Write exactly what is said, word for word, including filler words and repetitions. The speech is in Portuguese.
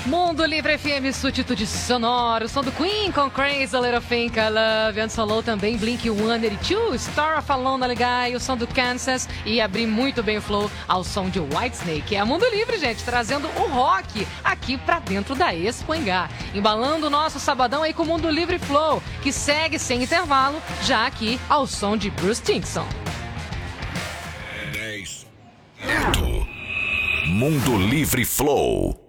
Mundo Livre F M, Sustituto Sonoro, som do Queen com Crazy Little Thing I Love, and solo também Blink one eighty-two, Star of a Lonely Guy, o som do Kansas, e abri muito bem o flow ao som de Whitesnake. É Mundo Livre, gente, trazendo o rock aqui pra dentro da Expo Engá, embalando o nosso sabadão aí com o Mundo Livre Flow, que segue sem intervalo, já aqui ao som de Bruce Dickinson. dez. Mundo Livre Flow.